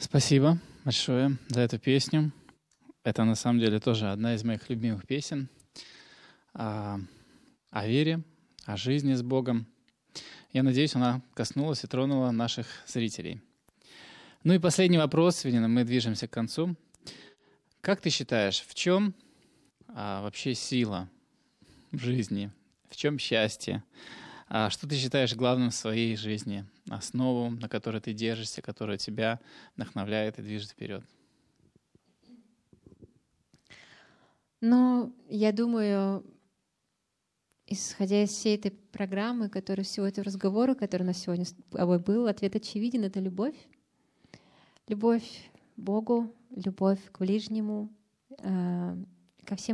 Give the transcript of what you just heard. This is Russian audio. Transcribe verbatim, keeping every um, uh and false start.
Спасибо большое за эту песню. Это на самом деле тоже одна из моих любимых песен о, о вере, о жизни с Богом. Я надеюсь, она коснулась и тронула наших зрителей. Ну и последний вопрос, видимо, мы движемся к концу. Как ты считаешь, в чем а, вообще сила в жизни? В чем счастье? А что ты считаешь главным в своей жизни? Основу, на которой ты держишься, которая тебя вдохновляет и движет вперед? Ну, я думаю, исходя из всей этой программы, которая всего этого разговора, который у нас сегодня с тобой был, ответ очевиден — это любовь. Любовь к Богу, любовь к ближнему, э, ко всем